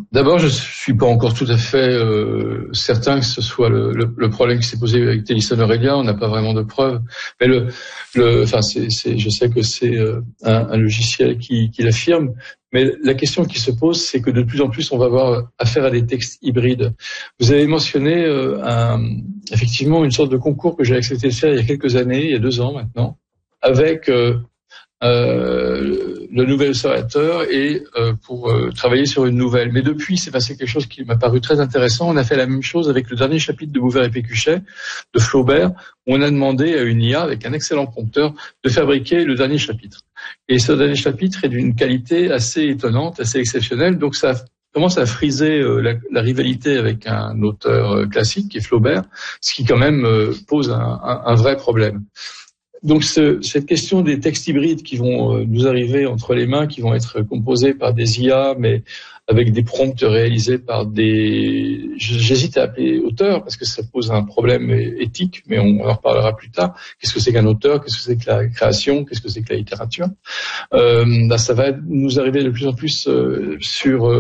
D'abord, je suis pas encore tout à fait certain que ce soit le problème qui s'est posé avec Telisson Aurelia. On n'a pas vraiment de preuves. Mais je sais que c'est un logiciel qui l'affirme. Mais la question qui se pose, c'est que de plus en plus, on va avoir affaire à des textes hybrides. Vous avez mentionné effectivement une sorte de concours que j'ai accepté de faire il y a quelques années, il y a 2 ans maintenant, avec le Nouvel Observateur et pour travailler sur une nouvelle. Mais depuis, c'est passé quelque chose qui m'a paru très intéressant. On a fait la même chose avec le dernier chapitre de Bouvert et Pécuchet de Flaubert, où on a demandé à une IA avec un excellent prompteur de fabriquer le dernier chapitre. Et ce dernier chapitre est d'une qualité assez étonnante, assez exceptionnelle. Donc ça commence à friser la rivalité avec un auteur classique qui est Flaubert, ce qui quand même pose un vrai problème. Donc cette question des textes hybrides qui vont nous arriver entre les mains, qui vont être composés par des IA, mais avec des prompts réalisés par j'hésite à appeler auteurs parce que ça pose un problème éthique, mais on en reparlera plus tard. Qu'est-ce que c'est qu'un auteur? Qu'est-ce que c'est que la création? Qu'est-ce que c'est que la littérature? Ça va nous arriver de plus en plus sur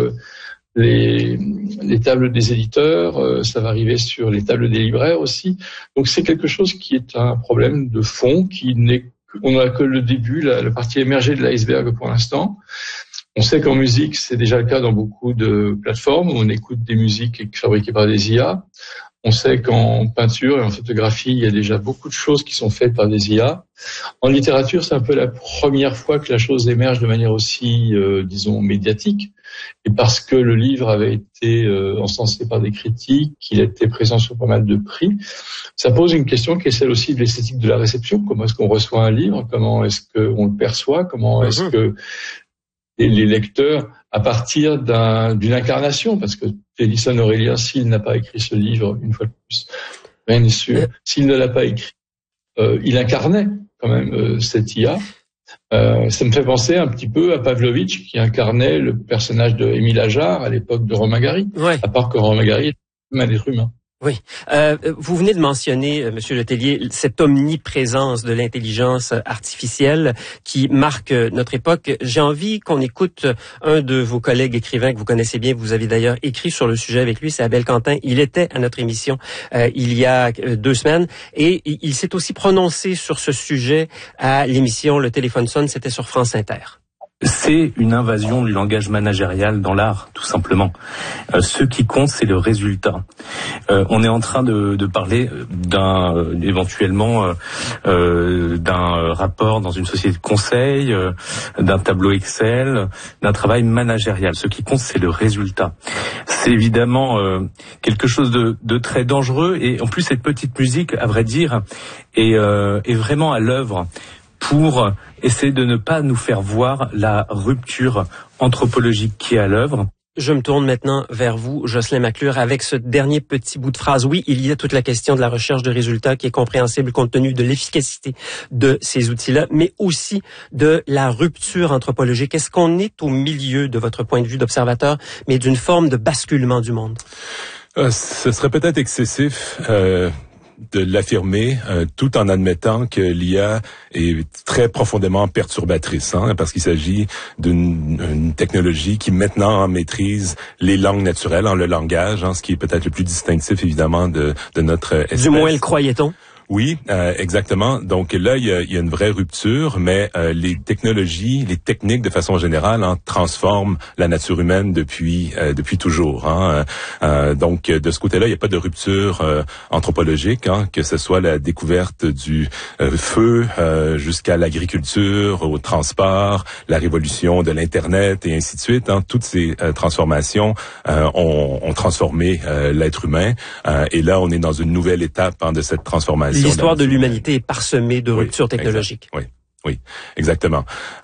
les tables des éditeurs, ça va arriver sur les tables des libraires aussi. Donc c'est quelque chose qui est un problème de fond, on n'a que le début, la partie émergée de l'iceberg pour l'instant. On sait qu'en musique, c'est déjà le cas dans beaucoup de plateformes où on écoute des musiques fabriquées par des IA. On sait qu'en peinture et en photographie, il y a déjà beaucoup de choses qui sont faites par des IA. En littérature, c'est un peu la première fois que la chose émerge de manière aussi, médiatique. Et parce que le livre avait été encensé par des critiques, qu'il était présent sur pas mal de prix, ça pose une question qui est celle aussi de l'esthétique de la réception. Comment est-ce qu'on reçoit un livre? Comment est-ce qu'on le perçoit? Comment est-ce que les lecteurs, à partir d'une incarnation, parce que Telisson Aurelia, s'il n'a pas écrit ce livre, une fois de plus, rien n'est sûr, s'il ne l'a pas écrit, il incarnait quand même cette IA. Ça me fait penser un petit peu à Pavlovitch, qui incarnait le personnage de Émile Ajar à l'époque de Romain Gary, à part que Romain Gary est un être humain. Oui. Vous venez de mentionner, Monsieur Letellier, cette omniprésence de l'intelligence artificielle qui marque notre époque. J'ai envie qu'on écoute un de vos collègues écrivains que vous connaissez bien. Vous avez d'ailleurs écrit sur le sujet avec lui, c'est Abel Quentin. Il était à notre émission il y a 2 semaines et il s'est aussi prononcé sur ce sujet à l'émission Le Téléphone sonne, c'était sur France Inter. C'est une invasion du langage managérial dans l'art, tout simplement. Ce qui compte, c'est le résultat. On est en train de parler éventuellement d'un rapport dans une société de conseil, d'un tableau Excel, d'un travail managérial. Ce qui compte, c'est le résultat. C'est évidemment quelque chose de très dangereux et en plus cette petite musique, à vrai dire, est vraiment à l'œuvre pour essayer de ne pas nous faire voir la rupture anthropologique qui est à l'œuvre. Je me tourne maintenant vers vous, Jocelyn McClure, avec ce dernier petit bout de phrase. Oui, il y a toute la question de la recherche de résultats qui est compréhensible compte tenu de l'efficacité de ces outils-là, mais aussi de la rupture anthropologique. Est-ce qu'on est au milieu, de votre point de vue d'observateur, mais d'une forme de basculement du monde? Ce serait peut-être excessif de l'affirmer, tout en admettant que l'IA est très profondément perturbatrice, parce qu'il s'agit d'une technologie qui maintenant maîtrise les langues naturelles, le langage, ce qui est peut-être le plus distinctif évidemment de notre espèce. Du moins le croyait-on. Oui, exactement. Donc là, il y a une vraie rupture, mais les technologies, les techniques de façon générale transforment la nature humaine depuis toujours. Donc de ce côté-là, il n'y a pas de rupture anthropologique, que ce soit la découverte du feu jusqu'à l'agriculture, au transport, la révolution de l'Internet et ainsi de suite. Toutes ces transformations ont transformé l'être humain. Et là, on est dans une nouvelle étape de cette transformation. L'histoire de l'humanité est parsemée de ruptures technologiques. Exact. Oui, exactement.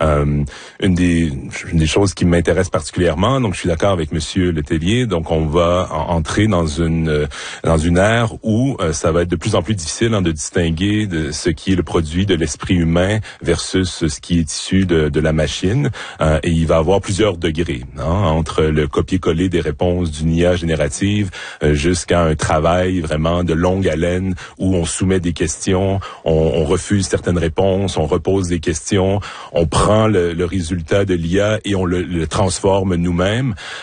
Une des choses qui m'intéresse particulièrement, donc je suis d'accord avec Monsieur Letellier, donc on va entrer dans une ère où ça va être de plus en plus difficile de distinguer de ce qui est le produit de l'esprit humain versus ce qui est issu de la machine, et il va y avoir plusieurs degrés entre le copier-coller des réponses d'une IA générative jusqu'à un travail vraiment de longue haleine où on soumet des questions, on refuse certaines réponses, on repose des questions, on prend le résultat de l'IA et on le transforme nous-mêmes.